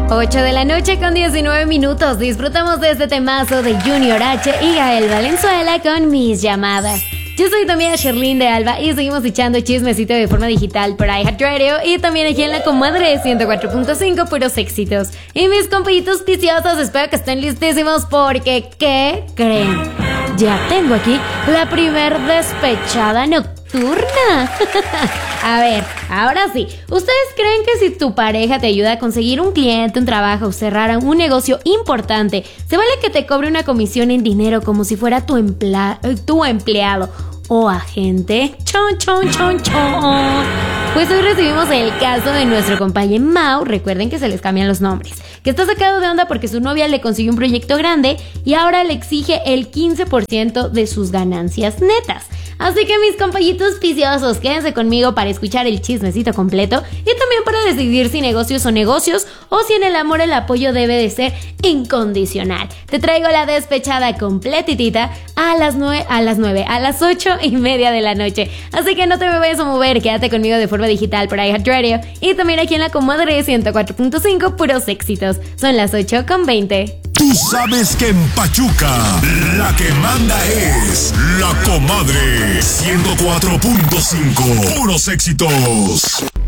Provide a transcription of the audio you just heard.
8 de la noche con 19 minutos. Disfrutamos de este temazo de Junior H y Gael Valenzuela con Mis Llamadas. Yo soy tu amiga Sherlyn de Alba y seguimos echando chismecito de forma digital por iHeartRadio y también aquí en La Comadre 104.5, puros éxitos. Y mis compañitos viciosos, espero que estén listísimos porque ¿qué creen? Ya tengo aquí la primer despechada nocturna. A ver, ahora sí, ¿ustedes creen que si tu pareja te ayuda a conseguir un cliente, un trabajo o cerrar un negocio importante, se vale que te cobre una comisión en dinero como si fuera tu empleado o agente? Chon, chon, chon, chon. Pues hoy recibimos el caso de nuestro compañero Mau, recuerden que se les cambian los nombres, que está sacado de onda porque su novia le consiguió un proyecto grande y ahora le exige el 15% de sus ganancias netas. Así que mis compañitos viciosos, quédense conmigo para escuchar el chismecito completo y también para decidir si negocios son negocios o si en el amor el apoyo debe de ser incondicional. Te traigo la despechada completitita a las 8:30 de la noche. Así que no te me vayas a mover, quédate conmigo de forma digital por iHeartRadio y también aquí en La Comadre 104.5, puros éxitos. Son las 8:20. Tú sabes que en Pachuca la que manda es La Comadre 104.5, puros éxitos.